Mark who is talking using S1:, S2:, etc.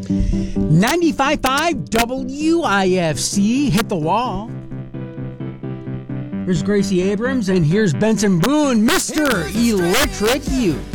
S1: 95.5 WIFC hit the wall. Here's Gracie Abrams, and here's Benson Boone, Mr. Electric Youth.